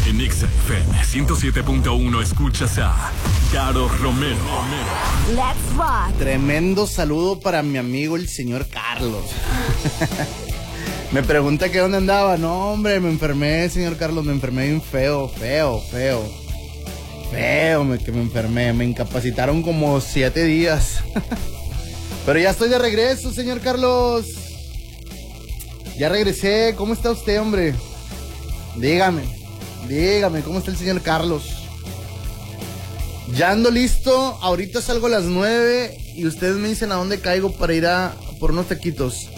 En XFM 107.1 escuchas a Caro Romero. Let's rock. Tremendo saludo para mi amigo el señor Carlos. Me pregunta que dónde andaba. No, hombre, me enfermé, señor Carlos. Me enfermé bien feo, que me enfermé. Me incapacitaron como 7 días. Pero ya estoy de regreso, señor Carlos. Ya regresé. ¿Cómo está usted, hombre? Dígame, ¿cómo está el señor Carlos? Ya ando listo. Ahorita salgo a las 9 y ustedes me dicen a dónde caigo para ir a por unos taquitos.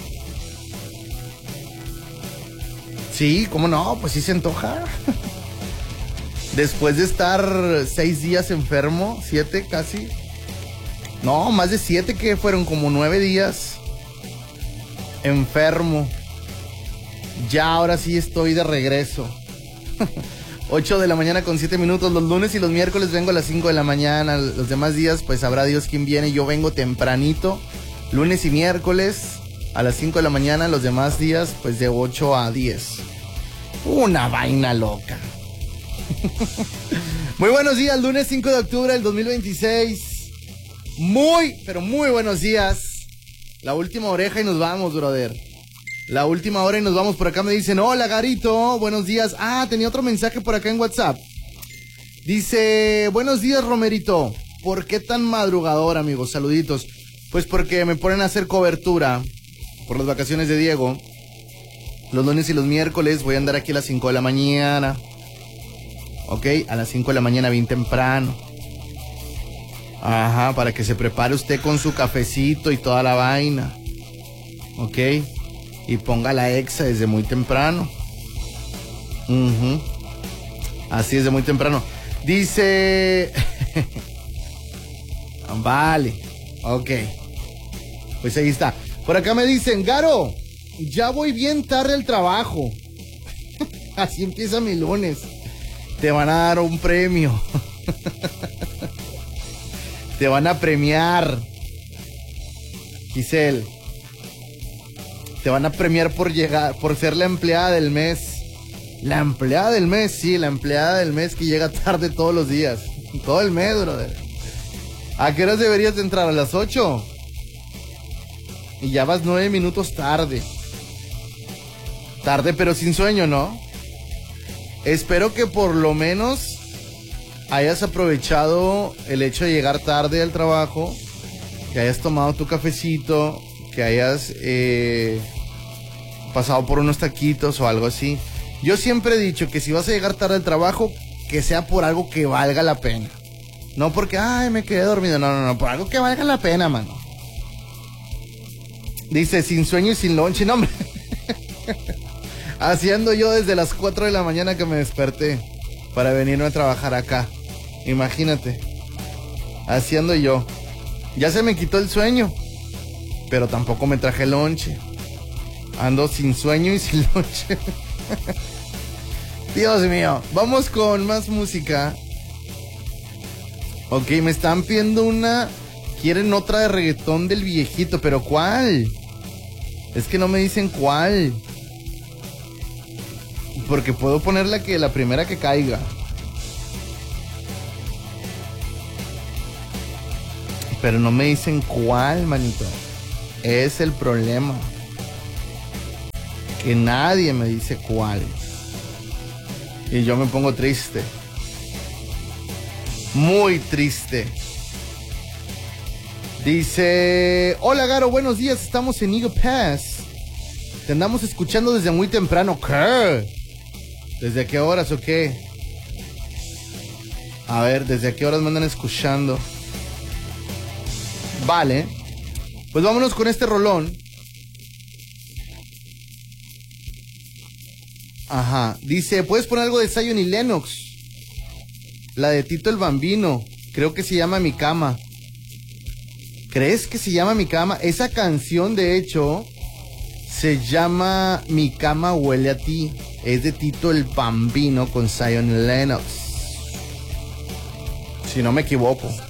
Sí, ¿cómo no? Pues sí se antoja. Después de estar 6 días enfermo, 7 casi. No, más de 7, que fueron como 9 días enfermo. Ya ahora sí estoy de regreso. 8 de la mañana con 7 minutos. Los lunes y los miércoles vengo a las 5 de la mañana. Los demás días, pues sabrá Dios quién viene. Yo vengo tempranito. Lunes y miércoles a las 5 de la mañana. Los demás días, pues de 8 a 10. Una vaina loca. Muy buenos días, lunes 5 de octubre del 2026. Pero muy buenos días. La última oreja y nos vamos, brother. La última hora y nos vamos. Por acá me dicen, hola Garito, buenos días. Tenía otro mensaje por acá en WhatsApp. Dice, buenos días Romerito. ¿Por qué tan madrugador, amigos? Saluditos. Pues porque me ponen a hacer cobertura por las vacaciones de Diego. Los lunes y los miércoles voy a andar aquí a las 5 de la mañana. Ok, a las 5 de la mañana bien temprano. Ajá, para que se prepare usted con su cafecito y toda la vaina. Ok. Y ponga la exa desde muy temprano. Así desde muy temprano. Dice... Vale. Ok. Pues ahí está. Por acá me dicen, Garo, ya voy bien tarde al trabajo. Así empieza mi lunes. Te van a dar un premio. Te van a premiar. Giselle. Te van a premiar por ser la empleada del mes. La empleada del mes, sí, la empleada del mes que llega tarde todos los días. Todo el mes, brother. ¿A qué horas deberías de entrar? ¿A las 8? Y ya vas 9 minutos tarde. Tarde pero sin sueño, ¿no? Espero que por lo menos hayas aprovechado el hecho de llegar tarde al trabajo, que hayas tomado tu cafecito, que hayas pasado por unos taquitos o algo así. Yo siempre he dicho que si vas a llegar tarde al trabajo, que sea por algo que valga la pena. No porque, me quedé dormido. No, por algo que valga la pena, mano. Dice, sin sueño y sin lonche, no, hombre. Así ando yo desde las 4 de la mañana que me desperté para venirme a trabajar acá. Imagínate. Así ando yo. Ya se me quitó el sueño, pero tampoco me traje lonche. Ando sin sueño y sin lonche. Dios mío. Vamos con más música. Ok, me están pidiendo una. Quieren otra de reggaetón del viejito, pero ¿cuál? Es que no me dicen cuál. Porque puedo poner la primera que caiga. Pero no me dicen cuál, manito. Es el problema. Que nadie me dice cuál. Y yo me pongo triste. Muy triste. Dice, hola Garo, buenos días. Estamos en Eagle Pass. Te andamos escuchando desde muy temprano. ¿Qué? ¿Desde qué horas o qué? A ver, ¿desde qué horas me andan escuchando? Vale. Pues vámonos con este rolón. Ajá. Dice, ¿puedes poner algo de Zion y Lennox? La de Tito el Bambino. Creo que se llama Mi Cama. ¿Crees que se llama Mi Cama? Esa canción, de hecho, se llama Mi Cama Huele a Ti. Es de Tito el Bambino con Zion y Lennox. Si no me equivoco.